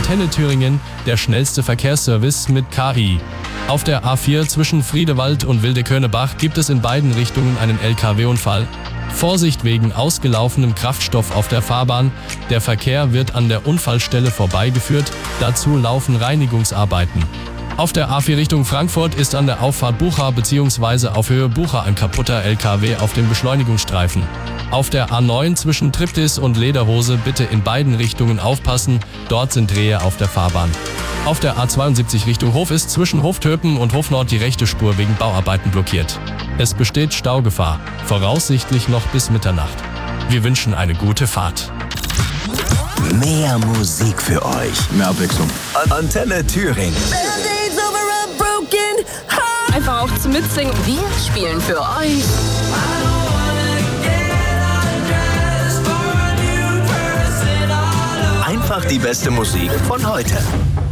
Antenne Thüringen der schnellste Verkehrsservice mit KI. Auf der A4 zwischen Friedewald und Wildekönnebach gibt es in beiden Richtungen einen LKW-Unfall. Vorsicht wegen ausgelaufenem Kraftstoff auf der Fahrbahn. Der Verkehr wird an der Unfallstelle vorbeigeführt. Dazu laufen Reinigungsarbeiten. Auf der A4 Richtung Frankfurt ist an der Auffahrt Bucha bzw. auf Höhe Bucha ein kaputter LKW auf dem Beschleunigungsstreifen. Auf der A9 zwischen Triptis und Lederhose bitte in beiden Richtungen aufpassen, dort sind Rehe auf der Fahrbahn. Auf der A72 Richtung Hof ist zwischen Hoftöpen und Hofnord die rechte Spur wegen Bauarbeiten blockiert. Es besteht Staugefahr, voraussichtlich noch bis Mitternacht. Wir wünschen eine gute Fahrt. Mehr Musik für euch. Mehr Abwechslung. Antenne Thüringen. Einfach auch zum Mitsingen. Wir spielen für euch Einfach die beste Musik von heute.